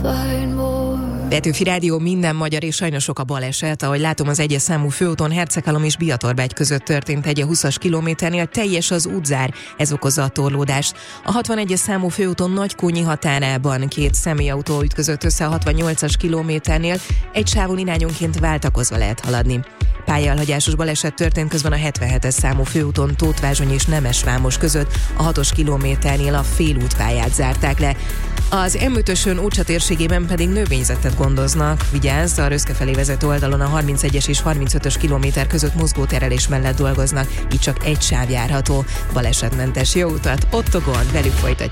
Petőfi Rádió, minden magyar, és sajnos sok a baleset. Ahogy látom, az 1-es számú főúton Herceghalom és Biatorbágy között történt egy 20-as kilométernél, teljes az útzár, ez okozza a torlódást. A 61-es számú főúton Nagykónyi határában 2 személyautó ütközött össze a 68-as kilométernél, egy sávon irányonként váltakozva lehet haladni. Pályaelhagyásos baleset történt közben a 77-es számú főúton Tóthvázsony és Nemesvámos között, a 6-os kilométernél a félútpályát zárták le. Az M5-ösön Ócsa térségében pedig növényzetet gondoznak. Vigyázz, a Röszke felé vezető oldalon a 31-es és 35-ös kilométer között mozgóterelés mellett dolgoznak, így csak egy sáv járható. Balesetmentes jó utat, Ottogon, velük folytatjuk.